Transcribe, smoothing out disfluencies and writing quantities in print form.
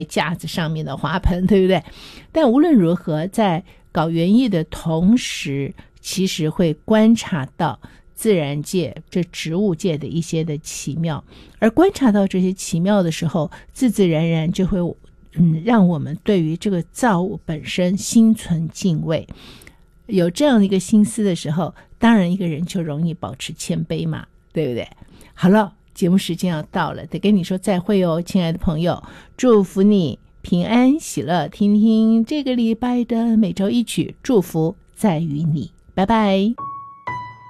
架子上面的花盆，对不对？但无论如何，在搞园艺的同时，其实会观察到自然界这植物界的一些的奇妙，而观察到这些奇妙的时候，自自然然就会让我们对于这个造物本身心存敬畏。有这样的一个心思的时候，当然一个人就容易保持谦卑嘛，对不对？好了，节目时间要到了，得跟你说再会哦，亲爱的朋友，祝福你平安喜乐。听听这个礼拜的每周一曲，祝福在于你，拜拜。